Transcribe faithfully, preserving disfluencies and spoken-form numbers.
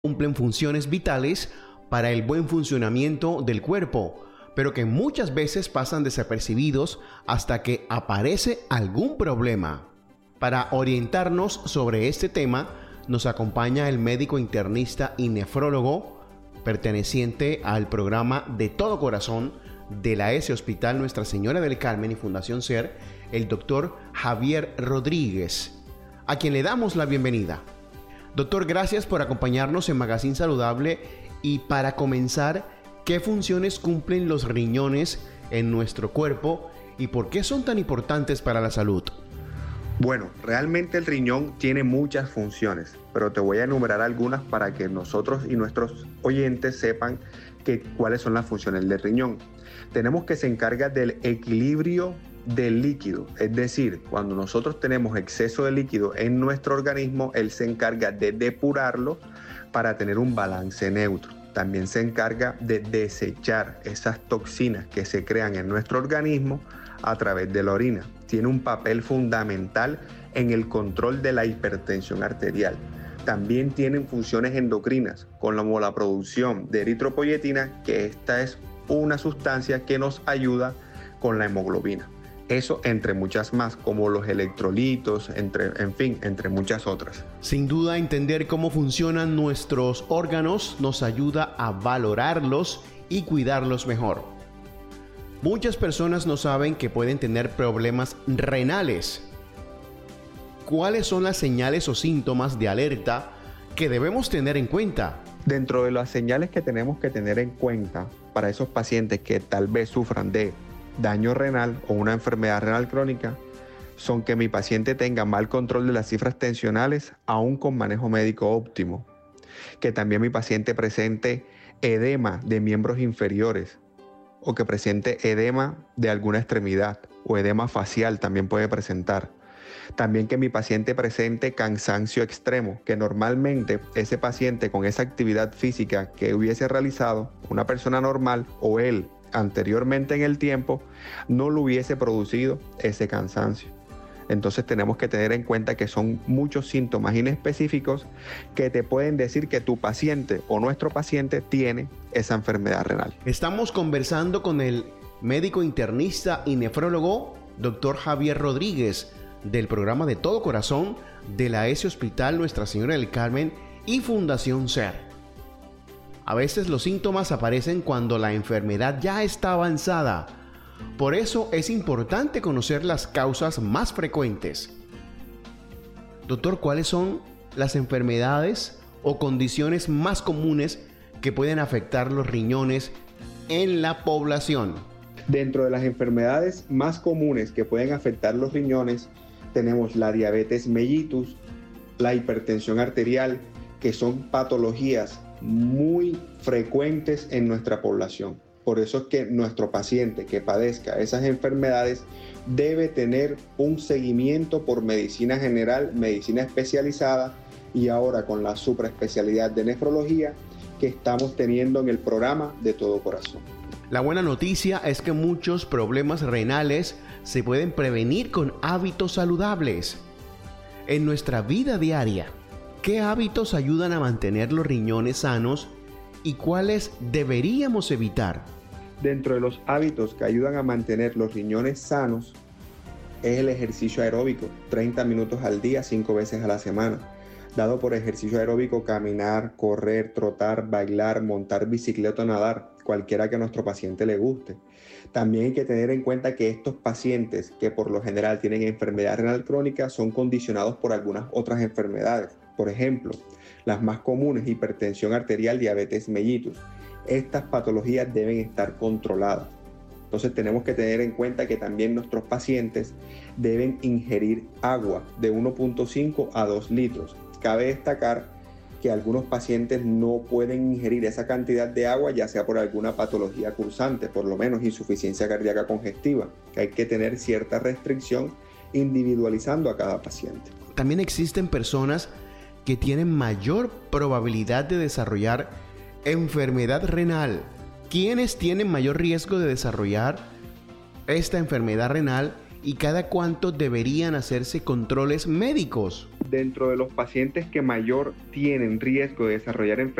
cumplen funciones vitales para el buen funcionamiento del cuerpo, pero que muchas veces pasan desapercibidos hasta que aparece algún problema. Para orientarnos sobre este tema, nos acompaña el médico internista y nefrólogo perteneciente al programa De Todo Corazón de la ese Hospital Nuestra Señora del Carmen y Fundación SER, el doctor Javier Rodríguez, a quien le damos la bienvenida. Doctor, gracias por acompañarnos en Magazine Saludable. Y para comenzar, ¿qué funciones cumplen los riñones en nuestro cuerpo y por qué son tan importantes para la salud? Bueno, realmente el riñón tiene muchas funciones, pero te voy a enumerar algunas para que nosotros y nuestros oyentes sepan que, cuáles son las funciones del riñón. Tenemos que se encarga del equilibrio del líquido, es decir, cuando nosotros tenemos exceso de líquido en nuestro organismo, él se encarga de depurarlo para tener un balance neutro. También se encarga de desechar esas toxinas que se crean en nuestro organismo a través de la orina. Tiene un papel fundamental en el control de la hipertensión arterial. También tienen funciones endocrinas, como la producción de eritropoyetina, que esta es una sustancia que nos ayuda con la hemoglobina. Eso entre muchas más, como los electrolitos, entre, en fin, entre muchas otras. Sin duda, entender cómo funcionan nuestros órganos nos ayuda a valorarlos y cuidarlos mejor. Muchas personas no saben que pueden tener problemas renales. ¿Cuáles son las señales o síntomas de alerta que debemos tener en cuenta? Dentro de las señales que tenemos que tener en cuenta para esos pacientes que tal vez sufran de daño renal o una enfermedad renal crónica son que mi paciente tenga mal control de las cifras tensionales aún con manejo médico óptimo, que también mi paciente presente edema de miembros inferiores o que presente edema de alguna extremidad o edema facial también puede presentar. También que mi paciente presente cansancio extremo, que normalmente ese paciente con esa actividad física que hubiese realizado, una persona normal o él anteriormente en el tiempo, no lo hubiese producido ese cansancio. Entonces tenemos que tener en cuenta que son muchos síntomas inespecíficos que te pueden decir que tu paciente o nuestro paciente tiene esa enfermedad renal. Estamos conversando con el médico internista y nefrólogo doctor Javier Rodríguez del programa De Todo Corazón de la ese Hospital Nuestra Señora del Carmen y Fundación SER. A veces los síntomas aparecen cuando la enfermedad ya está avanzada. Por eso es importante conocer las causas más frecuentes. Doctor, ¿cuáles son las enfermedades o condiciones más comunes que pueden afectar los riñones en la población? Dentro de las enfermedades más comunes que pueden afectar los riñones tenemos la diabetes mellitus, la hipertensión arterial, que son patologías muy frecuentes en nuestra población. Por eso es que nuestro paciente que padezca esas enfermedades debe tener un seguimiento por medicina general, medicina especializada y ahora con la supraespecialidad de nefrología que estamos teniendo en el programa De Todo Corazón. La buena noticia es que muchos problemas renales se pueden prevenir con hábitos saludables. En nuestra vida diaria, ¿qué hábitos ayudan a mantener los riñones sanos y cuáles deberíamos evitar? Dentro de los hábitos que ayudan a mantener los riñones sanos es el ejercicio aeróbico, treinta minutos al día, cinco veces a la semana. Dado por ejercicio aeróbico, caminar, correr, trotar, bailar, montar bicicleta o nadar, cualquiera que a nuestro paciente le guste. También hay que tener en cuenta que estos pacientes que por lo general tienen enfermedad renal crónica son condicionados por algunas otras enfermedades. Por ejemplo, las más comunes, hipertensión arterial, diabetes mellitus. Estas patologías deben estar controladas. Entonces tenemos que tener en cuenta que también nuestros pacientes deben ingerir agua de uno punto cinco a dos litros. Cabe destacar que algunos pacientes no pueden ingerir esa cantidad de agua, ya sea por alguna patología cursante, por lo menos insuficiencia cardíaca congestiva, que hay que tener cierta restricción individualizando a cada paciente. También existen personas que tienen mayor probabilidad de desarrollar enfermedad renal. ¿Quiénes tienen mayor riesgo de desarrollar esta enfermedad renal y cada cuánto deberían hacerse controles médicos? dentro de los pacientes que mayor tienen riesgo de desarrollar enfermedades